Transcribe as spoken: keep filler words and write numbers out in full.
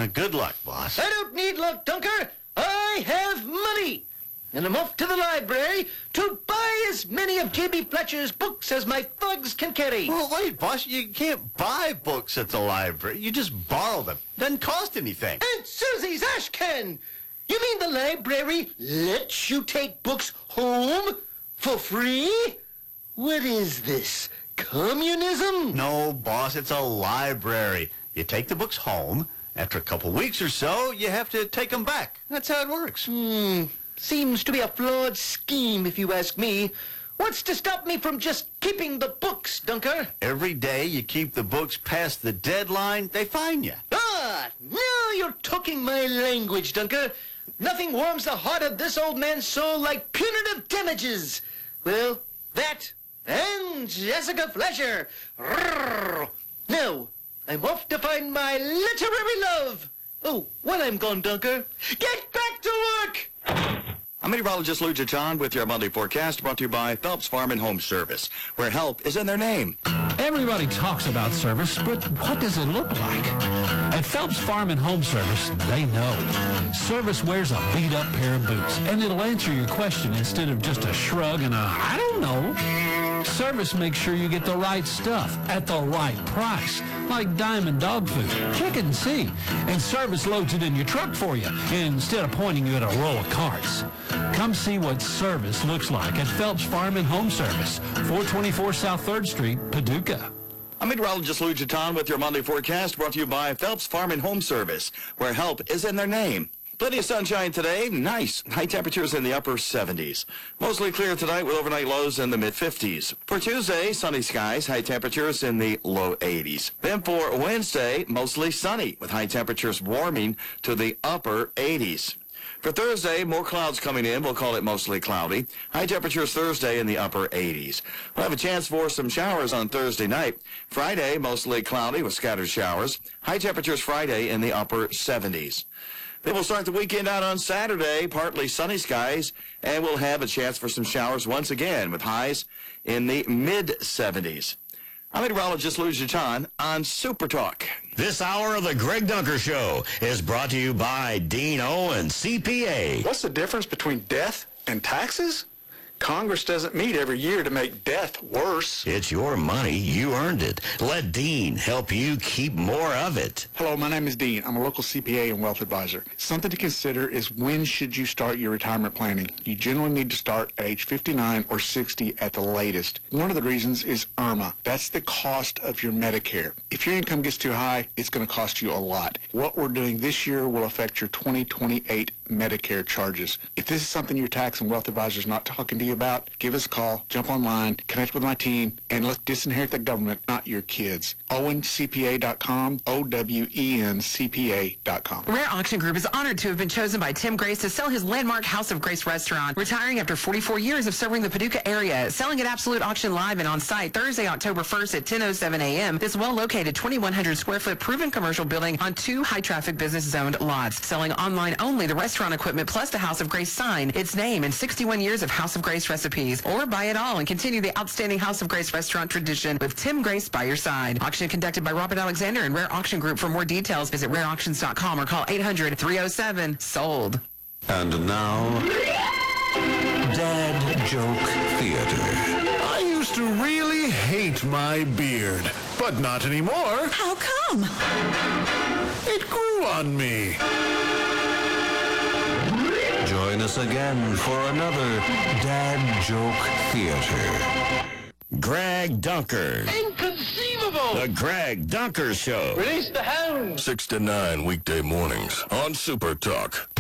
Uh, good luck, boss. I don't need luck, Dunker. I have money. And I'm off to the library to buy as many of J B Fletcher's books as my thugs can carry. Well, wait, boss. You can't buy books at the library. You just borrow them. Doesn't cost anything. Aunt Susie's ash can. You mean the library lets you take books home for free? What is this, communism? No, boss. It's a library. You take the books home. After a couple weeks or so, you have to take them back. That's how it works. Hmm. Seems to be a flawed scheme, if you ask me. What's to stop me from just keeping the books, Dunker? Every day you keep the books past the deadline, they fine you. Ah, now you're talking my language, Dunker. Nothing warms the heart of this old man's soul like punitive damages. Well, that and Jessica Fletcher. Rrrr. Now, I'm off to find my literary love. Oh, while I'm gone, Dunker, get back to work! I'm meteorologist Lou Jachan with your Monday forecast, brought to you by Phelps Farm and Home Service, where help is in their name. Everybody talks about service, but what does it look like? At Phelps Farm and Home Service, they know. Service wears a beat-up pair of boots, and it'll answer your question instead of just a shrug and a, I don't know. Service makes sure you get the right stuff at the right price, like Diamond Dog Food. Check it and see. And Service loads it in your truck for you instead of pointing you at a row of carts. Come see what service looks like at Phelps Farm and Home Service, four twenty-four South third Street, Paducah. I'm meteorologist Lou Jachan with your Monday forecast, brought to you by Phelps Farm and Home Service, where help is in their name. Plenty of sunshine today. Nice. High temperatures in the upper seventies. Mostly clear tonight with overnight lows in the mid-fifties. For Tuesday, sunny skies, high temperatures in the low eighties. Then for Wednesday, mostly sunny with high temperatures warming to the upper eighties. For Thursday, more clouds coming in. We'll call it mostly cloudy. High temperatures Thursday in the upper eighties. We'll have a chance for some showers on Thursday night. Friday, mostly cloudy with scattered showers. High temperatures Friday in the upper seventies. Then we'll start the weekend out on Saturday, partly sunny skies, and we'll have a chance for some showers once again with highs in the mid-seventies. I'm meteorologist Lou Jachan on Super Talk. This hour of the Greg Dunker Show is brought to you by Dean Owen, C P A. What's the difference between death and taxes? Congress doesn't meet every year to make death worse. It's your money. You earned it. Let Dean help you keep more of it. Hello, my name is Dean. I'm a local C P A and wealth advisor. Something to consider is when should you start your retirement planning? You generally need to start at age fifty-nine or sixty at the latest. One of the reasons is I R M A. That's the cost of your Medicare. If your income gets too high, it's going to cost you a lot. What we're doing this year will affect your twenty twenty-eight Medicare charges. If this is something your tax and wealth advisor is not talking to you about, give us a call, jump online, connect with my team, and let's disinherit the government, not your kids. Owen C P A dot com, O W E N C P A dot com. Rare Auction Group is honored to have been chosen by Tim Grace to sell his landmark House of Grace restaurant, retiring after forty-four years of serving the Paducah area. Selling at Absolute Auction Live and on site Thursday, October first at ten oh seven a.m. This well-located twenty-one hundred square foot proven commercial building on two high-traffic business-zoned lots. Selling online only the restaurant equipment plus the House of Grace sign, its name, and sixty-one years of House of Grace recipes. Or buy it all and continue the outstanding House of Grace restaurant tradition with Tim Grace by your side. Auction conducted by Robert Alexander and Rare Auction Group. For more details, visit rare auctions dot com or call eight hundred, three oh seven, sold. And now, Dad Joke Theater. I used to really hate my beard, but not anymore. How come? It grew on me. Join us again for another Dad Joke Theater. Greg Dunker. Inconceivable! The Greg Dunker Show. Release the hound! six to nine weekday mornings on Super Talk.